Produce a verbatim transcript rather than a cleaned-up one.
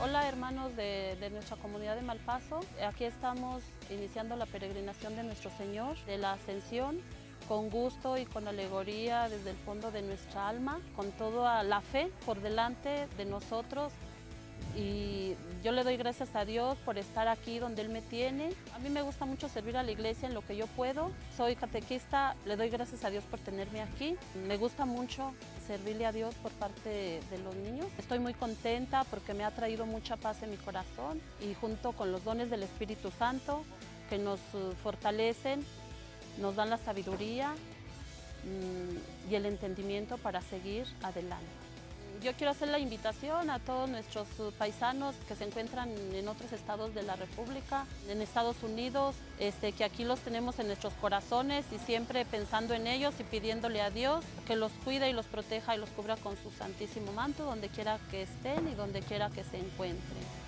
Hola hermanos de, de nuestra comunidad de Malpaso, aquí estamos iniciando la peregrinación de nuestro Señor, de la Ascensión, con gusto y con alegoría desde el fondo de nuestra alma, con toda la fe por delante de nosotros. Y yo le doy gracias a Dios por estar aquí donde Él me tiene. A mí me gusta mucho servir a la iglesia en lo que yo puedo. Soy catequista, le doy gracias a Dios por tenerme aquí. Me gusta mucho servirle a Dios por parte de los niños. Estoy muy contenta porque me ha traído mucha paz en mi corazón y junto con los dones del Espíritu Santo que nos fortalecen, nos dan la sabiduría y el entendimiento para seguir adelante. Yo quiero hacer la invitación a todos nuestros paisanos que se encuentran en otros estados de la República, en Estados Unidos, este, que aquí los tenemos en nuestros corazones y siempre pensando en ellos y pidiéndole a Dios que los cuide y los proteja y los cubra con su santísimo manto donde quiera que estén y donde quiera que se encuentren.